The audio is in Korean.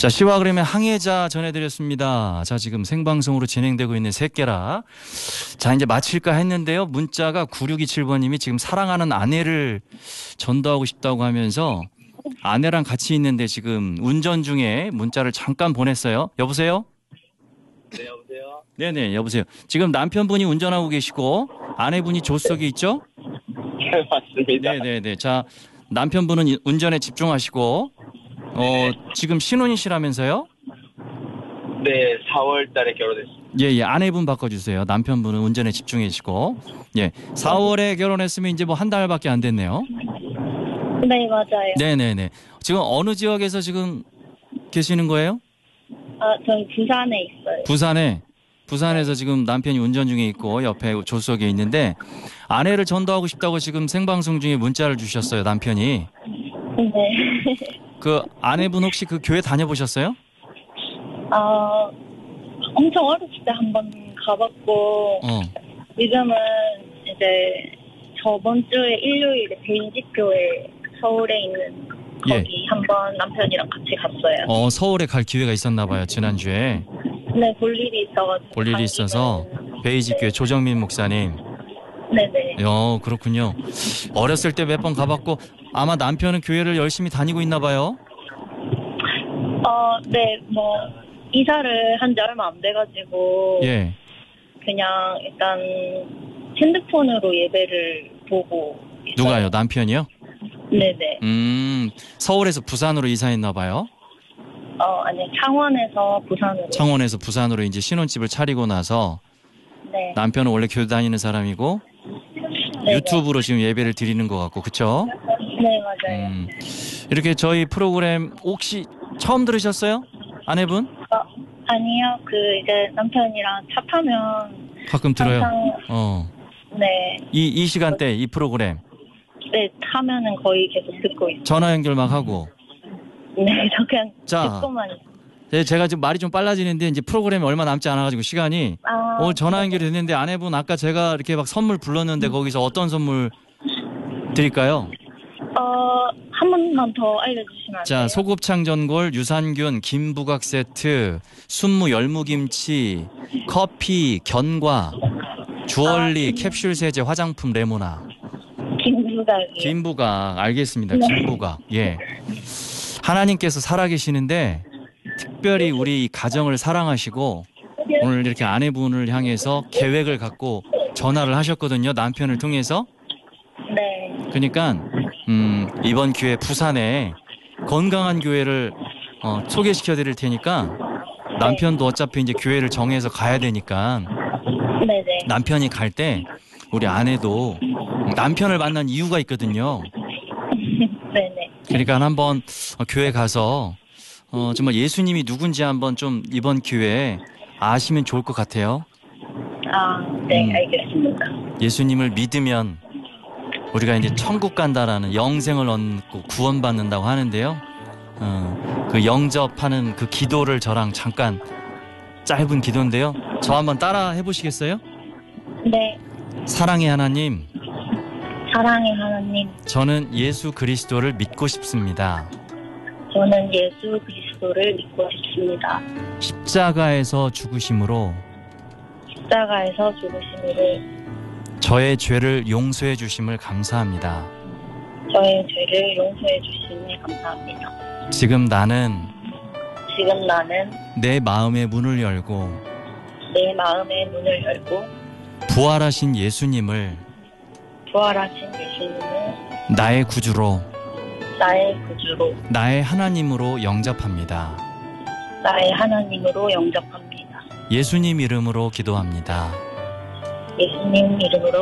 자, 시와 그림의 항해자 전해드렸습니다. 자, 지금 생방송으로 진행되고 있는 새끼라. 자, 이제 마칠까 했는데요. 문자가 9627번님이 지금 사랑하는 아내를 전도하고 싶다고 하면서 아내랑 같이 있는데 지금 운전 중에 문자를 잠깐 보냈어요. 여보세요? 네, 여보세요? 네네, 여보세요. 지금 남편분이 운전하고 계시고 아내분이 조수석에 있죠? 네, 맞습니다. 네네네. 자, 남편분은 운전에 집중하시고 지금 신혼이시라면서요? 네, 4월 달에 결혼했습니다. 예, 아내분 바꿔주세요. 남편분은 운전에 집중해주시고. 예, 4월에 결혼했으면 이제 뭐 한 달밖에 안 됐네요. 네, 맞아요. 네네네. 지금 어느 지역에서 지금 계시는 거예요? 저희 부산에 있어요. 부산에서 지금 남편이 운전 중에 있고 옆에 조수석에 있는데 아내를 전도하고 싶다고 지금 생방송 중에 문자를 주셨어요, 남편이. 네. 그 아내분 혹시 그 교회 다녀보셨어요? 엄청 어렸을 때 한번 가봤고, 지금은 이제 저번 주에 일요일에 베이직교회 서울에 있는 거기 한번 남편이랑 같이 갔어요. 서울에 갈 기회가 있었나 봐요, 지난주에. 네, 볼 일이 있어가지고. 볼 일이 있어서 베이직교회 조정민 목사님. 네네. 그렇군요. 어렸을 때 몇 번 가봤고 아마 남편은 교회를 열심히 다니고 있나 봐요. 네, 뭐 이사를 한 지 얼마 안 돼가지고 예. 그냥 일단 핸드폰으로 예배를 보고 있어요. 누가요? 남편이요? 네네. 서울에서 부산으로 이사했나 봐요. 아니, 창원에서 부산으로. 창원에서 부산으로 이제 신혼집을 차리고 나서 네. 남편은 원래 교회 다니는 사람이고 네네. 유튜브로 지금 예배를 드리는 것 같고, 그렇죠? 네, 맞아요. 이렇게 저희 프로그램 혹시 처음 들으셨어요? 아내분? 아니요. 이제 남편이랑 차 타면 가끔 들어요. 항상, 네. 이 시간대 이 프로그램 네, 타면은 거의 계속 듣고 있어요. 전화 연결 막 하고. 네, 저 그냥 자, 듣고만 있어요. 네, 제가 지금 말이 좀 빨라지는데 이제 프로그램이 얼마 남지 않아가지고 시간이 오늘 전화 연결이 됐는데 아내분 아까 제가 이렇게 막 선물 불렀는데 거기서 어떤 선물 드릴까요? 한 번만 더 알려주시면 안 돼요? 자, 소곱창 전골, 유산균, 김부각 세트, 순무 열무김치, 커피, 견과, 주얼리, 캡슐 세제, 화장품 레모나. 김부각이요. 김부각, 알겠습니다. 김부각. 예. 하나님께서 살아계시는데 특별히 우리 가정을 사랑하시고 오늘 이렇게 아내분을 향해서 계획을 갖고 전화를 하셨거든요. 남편을 통해서. 네. 그러니까 이번 기회에 부산에 건강한 교회를 소개시켜 드릴 테니까 남편도 어차피 이제 교회를 정해서 가야 되니까 네네. 남편이 갈 때 우리 아내도 남편을 만난 이유가 있거든요. 네네. 그러니까 한번 교회 가서 정말 예수님이 누군지 한번 좀 이번 기회에 아시면 좋을 것 같아요. 네, 알겠습니다. 예수님을 믿으면 우리가 이제 천국 간다라는 영생을 얻고 구원받는다고 하는데요. 그 영접하는 그 기도를 저랑 잠깐 짧은 기도인데요. 저 한번 따라 해보시겠어요? 네. 사랑의 하나님, 사랑의 하나님, 저는 예수 그리스도를 믿고 싶습니다. 저는 예수 그리스도를 믿고 싶습니다. 십자가에서 죽으심으로 십자가에서 죽으심으로 저의 죄를 용서해 주심을 감사합니다. 저의 죄를 용서해 주심에 감사합니다. 지금 나는 내 마음의 문을 열고 내 마음의 문을 열고 부활하신 예수님을 나의 구주로 나의 하나님으로 영접합니다. 예수님 이름으로 기도합니다. 예수님 이름으로